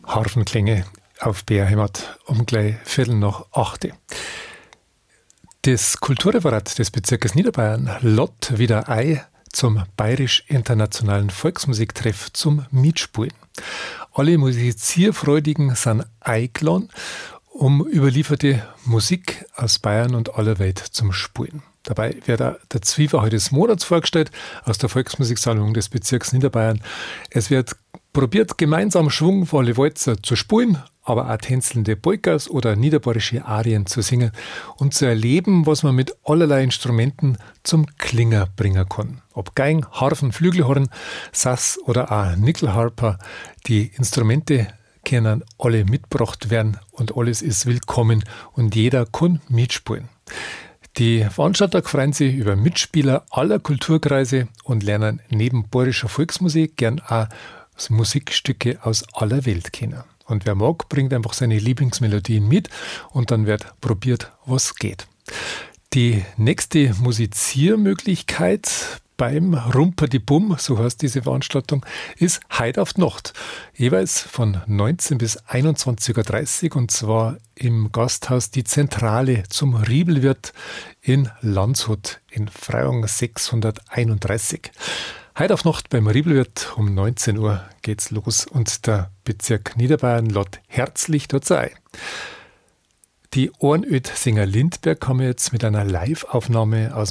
Harfenklänge auf BR Heimat um gleich 7:45. Das Kulturreferat des Bezirkes Niederbayern lädt wieder ein zum Bayerisch-Internationalen Volksmusiktreff zum Mitspielen. Alle Musizierfreudigen sind eingeladen, um überlieferte Musik aus Bayern und aller Welt zum Spielen. Dabei wird auch der Zwiefer des Monats vorgestellt aus der Volksmusiksammlung des Bezirks Niederbayern. Es wird probiert, gemeinsam schwungvolle Walzer zu spielen, aber auch tänzelnde Polkas oder niederbayerische Arien zu singen und zu erleben, was man mit allerlei Instrumenten zum Klinger bringen kann. Ob Geigen, Harfen, Flügelhorn, Sass oder auch Nickelharper, die Instrumente können alle mitgebracht werden und alles ist willkommen und jeder kann mitspielen. Die Veranstalter freuen sich über Mitspieler aller Kulturkreise und lernen neben bayerischer Volksmusik gern auch Musikstücke aus aller Welt kennen. Und wer mag, bringt einfach seine Lieblingsmelodien mit und dann wird probiert, was geht. Die nächste Musiziermöglichkeit beim Rumperdi-Bum, so heißt diese Veranstaltung, ist heute auf die Nacht. Jeweils von 19 bis 21:30 Uhr und zwar im Gasthaus Die Zentrale zum Riebelwirt in Landshut in Freyung 631. Heute auf Nacht beim Riebelwirt um 19 Uhr geht's los und der Bezirk Niederbayern lädt herzlich dazu ein. Die Ohrenöd-Sänger Lindberg haben jetzt mit einer Live-Aufnahme aus